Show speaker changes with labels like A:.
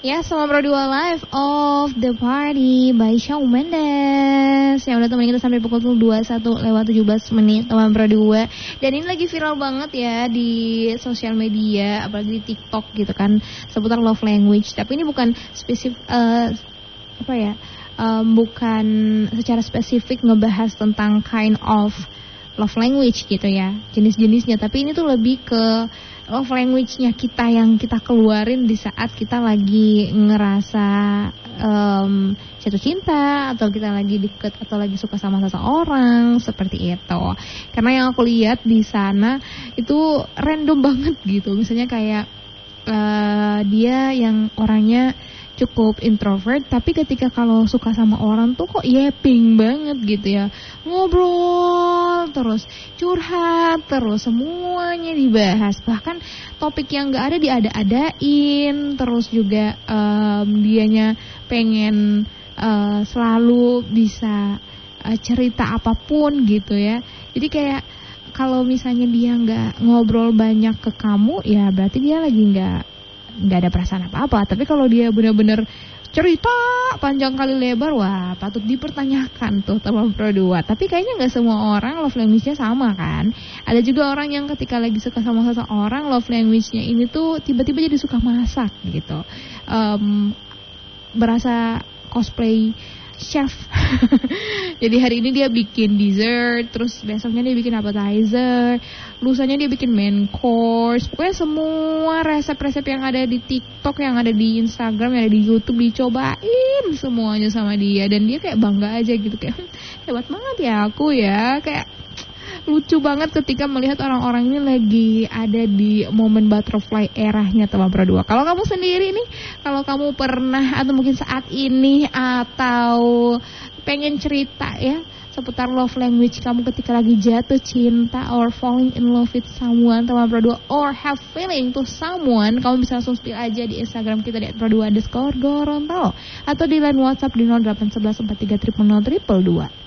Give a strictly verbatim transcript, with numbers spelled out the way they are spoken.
A: Ya, sama Pro dua Live of the Party by Shawn Mendes yang udah temenin kita sampai pukul dua puluh satu lewat tujuh belas menit teman Pro dua. Dan ini lagi viral banget ya di sosial media, apalagi di TikTok gitu kan, seputar love language. Tapi ini bukan spesifik uh, apa ya? Um, bukan secara spesifik ngebahas tentang kind of love language gitu ya, jenis-jenisnya. Tapi ini tuh lebih ke love language-nya kita yang kita keluarin di saat kita lagi ngerasa um, jatuh cinta, atau kita lagi deket atau lagi suka sama seseorang, seperti itu. Karena yang aku lihat di sana itu random banget gitu. Misalnya kayak uh, dia yang orangnya cukup introvert, tapi ketika kalau suka sama orang tuh kok yeping banget gitu ya, ngobrol terus, curhat terus, semuanya dibahas, bahkan topik yang gak ada diada-adain, terus juga um, dianya pengen uh, selalu bisa uh, cerita apapun gitu ya. Jadi kayak kalau misalnya dia gak ngobrol banyak ke kamu, ya berarti dia lagi gak nggak ada perasaan apa-apa. Tapi kalau dia benar-benar cerita panjang kali lebar, wah patut dipertanyakan tuh teman Pro dua. Tapi kayaknya nggak semua orang love language-nya sama kan. Ada juga orang yang ketika lagi suka sama seseorang, love language-nya ini tuh tiba-tiba jadi suka masak gitu, um, berasa cosplay chef. Jadi hari ini dia bikin dessert, terus besoknya dia bikin appetizer, lusanya dia bikin main course. Pokoknya semua resep-resep yang ada di TikTok, yang ada di Instagram, yang ada di YouTube dicobain semuanya sama dia. Dan dia kayak bangga aja gitu, kayak hebat banget ya aku ya. Kayak lucu banget ketika melihat orang-orang ini lagi ada di momen butterfly eranya teman Pro dua. Kalau kamu sendiri nih, kalau kamu pernah atau mungkin saat ini atau pengen cerita ya seputar love language kamu ketika lagi jatuh cinta or falling in love with someone teman Pro dua, or have feeling to someone, kamu bisa langsung spill aja di Instagram kita di at pro dua underscore Gorontalo, atau di line WhatsApp di nol delapan satu satu empat tiga nol nol nol dua.